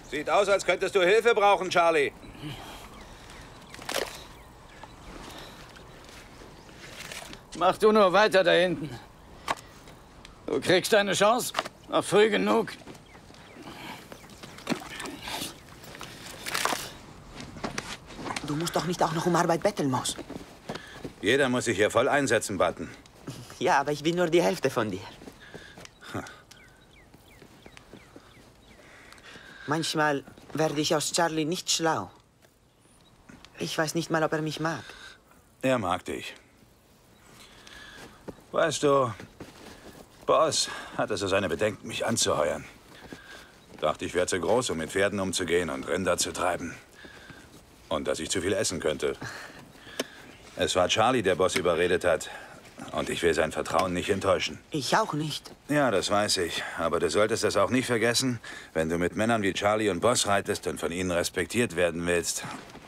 Sieht aus, als könntest du Hilfe brauchen, Charlie. Mach du nur weiter da hinten. Du kriegst deine Chance. Noch früh genug. Du musst doch nicht auch noch um Arbeit betteln, Moss. Jeder muss sich hier voll einsetzen, Button. Ja, aber ich bin nur die Hälfte von dir. Manchmal werde ich aus Charlie nicht schlau. Ich weiß nicht mal, ob er mich mag. Er mag dich. Weißt du, Boss hatte so seine Bedenken, mich anzuheuern. Dachte, ich wäre zu groß, um mit Pferden umzugehen und Rinder zu treiben. Und dass ich zu viel essen könnte. Es war Charlie, der Boss überredet hat. Und ich will sein Vertrauen nicht enttäuschen. Ich auch nicht. Ja, das weiß ich. Aber du solltest das auch nicht vergessen, wenn du mit Männern wie Charlie und Boss reitest und von ihnen respektiert werden willst.